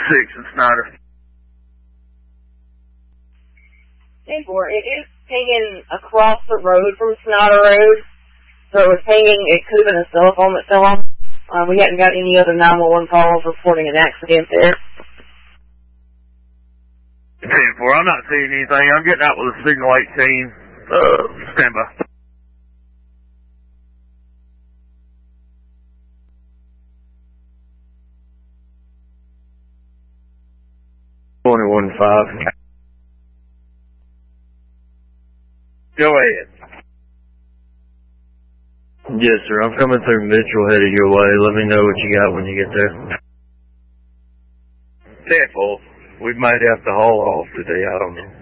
in Snyder. 10-4, it is hanging across the road from Snyder Road. So it was hanging, it could have been a cell phone that fell off. We hadn't got any other 911 calls reporting an accident there. 10-4, I'm not seeing anything. I'm getting out with a signal 18. Stand by. Go ahead. Yes, sir. I'm coming through Mitchell, headed your way. Let me know what you got when you get there. 10-4. We might have to haul off today. I don't know.